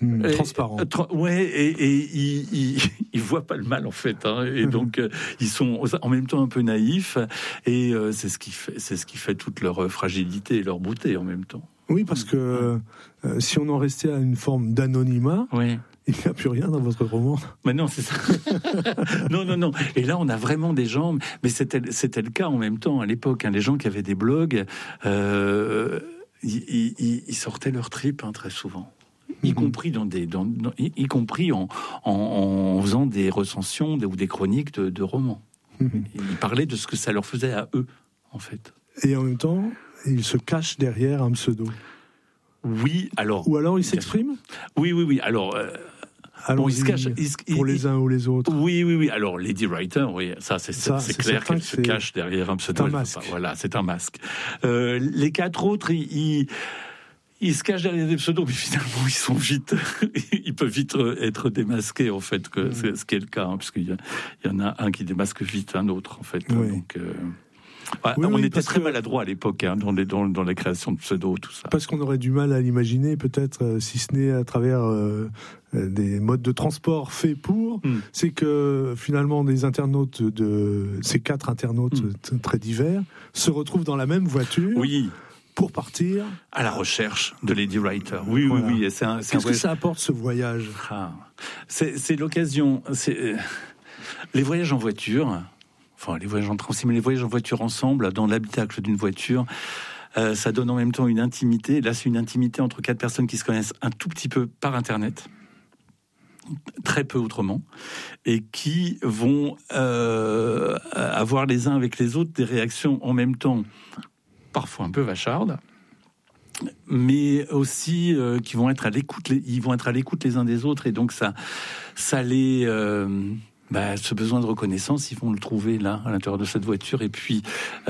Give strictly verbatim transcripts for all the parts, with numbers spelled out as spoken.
Mmh, et, transparent. Tra- ouais, et, et ils, ils, ils voient pas le mal en fait, hein, et donc euh, ils sont en même temps un peu naïfs, et euh, c'est ce qui fait, c'est ce qui fait toute leur fragilité et leur beauté en même temps. Oui, parce que euh, si on en restait à une forme d'anonymat. Oui. Il n'y a plus rien dans votre roman. Mais non, c'est ça. non, non, non. Et là, on a vraiment des gens. Mais c'était, c'était le cas en même temps à l'époque. Hein, les gens qui avaient des blogs, euh, ils, ils, ils sortaient leur trip hein, très souvent, mm-hmm. y compris dans des, dans, dans, y, y compris en, en, en faisant des recensions ou des chroniques de, de romans. Mm-hmm. Ils parlaient de ce que ça leur faisait à eux, en fait. Et en même temps, ils se cachent derrière un pseudo. Oui, alors. Ou alors ils s'expriment. Oui, oui, oui. Alors. Euh, Bon, ils se cachent, ils, pour ils, les uns ou les autres. Oui, oui, oui. Alors, Lady Writer, oui, ça, c'est, ça, c'est, c'est clair qu'elle se c'est... cache derrière un pseudo. C'est un masque. Voilà, c'est un masque. Euh, les quatre autres, ils, ils, ils se cachent derrière des pseudos, mais finalement, ils sont vite, ils peuvent vite être démasqués, en fait, que mmh. c'est ce qui est le cas, hein, puisqu'il y, a, il y en a un qui démasque vite un autre, en fait. Oui. Donc. Euh... Ouais, oui, on oui, était très que... maladroit à l'époque hein, dans, les, dans, dans la création de pseudos, tout ça. Parce qu'on aurait du mal à l'imaginer, peut-être, euh, si ce n'est à travers euh, des modes de transport faits pour. Mm. C'est que finalement, des internautes de ces quatre internautes mm. t- très divers se retrouvent dans la même voiture. Oui. Pour partir à la recherche de Lady Writer. Oui, voilà. oui, oui. Et c'est un, c'est Qu'est-ce un voyage... que ça apporte ce voyage ah. c'est, c'est l'occasion. C'est... Les voyages en voiture. Enfin, les voyages en transit, mais les voyages en voiture ensemble, dans l'habitacle d'une voiture, euh, ça donne en même temps une intimité. Là, c'est une intimité entre quatre personnes qui se connaissent un tout petit peu par Internet, très peu autrement, et qui vont euh, avoir les uns avec les autres des réactions en même temps, parfois un peu vachardes, mais aussi euh, qui vont être à l'écoute. Les, ils vont être à l'écoute les uns des autres, et donc ça, ça les euh, Bah, ce besoin de reconnaissance, ils vont le trouver là, à l'intérieur de cette voiture. Et puis,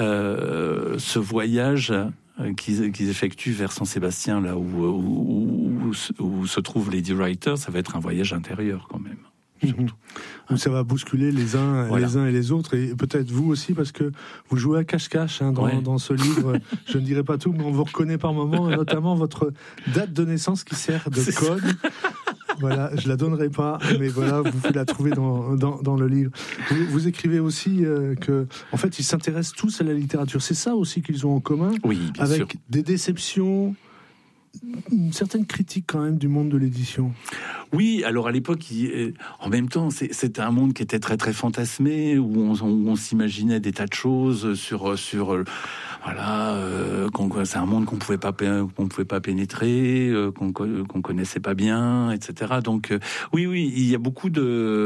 euh, ce voyage qu'ils, qu'ils effectuent vers Saint-Sébastien, là où, où, où, où se trouve Lady Writer, ça va être un voyage intérieur quand même. Surtout. Mmh. Ça va bousculer les uns, voilà. les uns et les autres, et peut-être vous aussi, parce que vous jouez à cache-cache hein, dans, ouais. dans ce livre. Je ne dirai pas tout, mais on vous reconnaît par moments, notamment votre date de naissance qui sert de C'est code. Ça. Voilà, je la donnerai pas, mais voilà, vous pouvez la trouver dans, dans, dans le livre. Vous, vous écrivez aussi euh, que, en fait, ils s'intéressent tous à la littérature. C'est ça aussi qu'ils ont en commun, oui, bien avec sûr. Des déceptions, une certaine critique quand même du monde de l'édition. Oui, alors à l'époque, il, en même temps, c'est, c'était un monde qui était très très fantasmé, où on, on, on s'imaginait des tas de choses sur sur voilà, euh, qu'on, c'est un monde qu'on pouvait pas qu'on pouvait pas pénétrer, euh, qu'on qu'on connaissait pas bien, et cetera. Donc euh, oui, oui, il y a beaucoup de,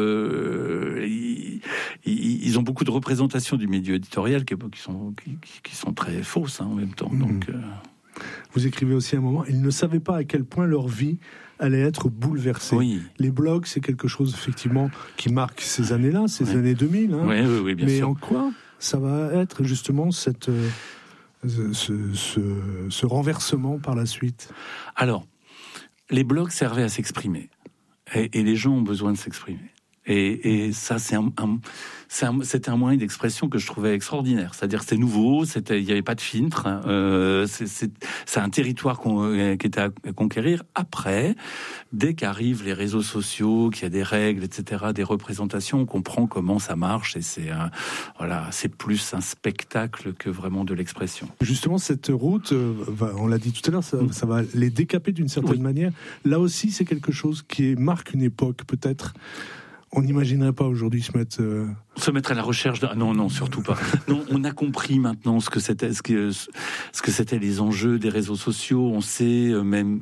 euh, ils, ils ont beaucoup de représentations du milieu éditorial qui, qui sont qui, qui sont très fausses hein, en même temps. Mmh. Donc euh... Vous écrivez aussi à un moment, ils ne savaient pas à quel point leur vie allait être bouleversée. Oui. Les blogs, c'est quelque chose effectivement qui marque ces années-là, ces oui. années deux mille. Hein. Oui, oui, oui, bien Mais sûr. en quoi ça va être justement cette, euh, ce, ce, ce renversement par la suite ? Alors, les blogs servaient à s'exprimer. Et, et les gens ont besoin de s'exprimer. Et, et ça, c'est un, un, c'est un, c'était un moyen d'expression que je trouvais extraordinaire. C'est-à-dire que c'était nouveau, c'était, il n'y avait pas de filtre. Euh, c'est, c'est, c'est un territoire qu'on, qui était à conquérir. Après, dès qu'arrivent les réseaux sociaux, qu'il y a des règles, et cetera, des représentations, on comprend comment ça marche. Et c'est, un, voilà, c'est plus un spectacle que vraiment de l'expression. Justement, cette route, on l'a dit tout à l'heure, ça, ça va les décaper d'une certaine oui. manière. Là aussi, c'est quelque chose qui marque une époque, peut-être. On n'imaginerait pas aujourd'hui se mettre... Euh... Se mettre à la recherche de... Non, non, surtout pas. Non, on a compris maintenant ce que c'était, ce que, ce que c'était les enjeux des réseaux sociaux. On sait même...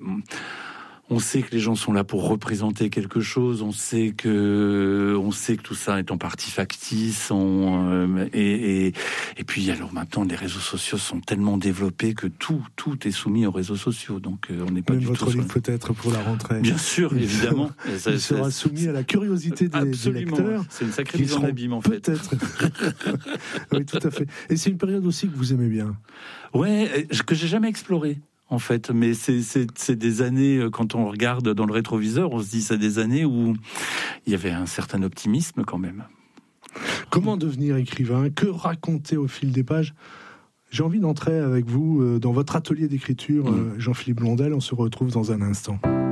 On sait que les gens sont là pour représenter quelque chose. On sait que, on sait que tout ça est en partie factice. On, euh, et, et, et puis alors maintenant, les réseaux sociaux sont tellement développés que tout, tout est soumis aux réseaux sociaux. Donc euh, on n'est pas même du votre tout. Livre sur... peut-être pour la rentrée. Bien sûr, évidemment. Il ça, sera ça, soumis à la curiosité des, des lecteurs. C'est une sacrée mise en abîme en fait. Peut-être. Oui, tout à fait. Et c'est une période aussi que vous aimez bien. Ouais, que j'ai jamais explorée. En fait, mais c'est, c'est, c'est des années, quand on regarde dans le rétroviseur, on se dit c'est des années où il y avait un certain optimisme quand même. Comment devenir écrivain ? Que raconter au fil des pages ? J'ai envie d'entrer avec vous dans votre atelier d'écriture, mmh. Jean-Philippe Blondel. On se retrouve dans un instant.